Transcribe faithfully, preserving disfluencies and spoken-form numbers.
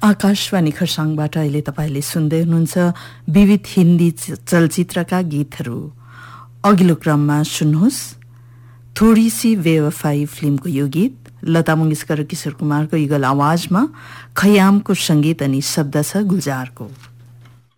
आकाशवाणी खरसाङबाट अहिले तपाईँले सुन्दै हुनुहुन्छ विविध हिन्दी चलचित्रका गीतहरू। अघिल्लो क्रममा सुन्नुहोस् थोड़ी सी बेवफाई फिल्मको यो गीत लता मंगेशकर र किशोर कुमारको युगल आवाजमा, खयामको संगीत अनि शब्द छ गुलजारको।